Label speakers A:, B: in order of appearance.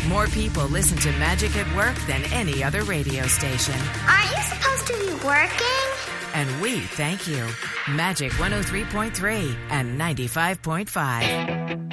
A: More people listen to Magic at Work than any other radio station.
B: Aren't you supposed to be working?
A: And we thank you. Magic 103.3 and 95.5.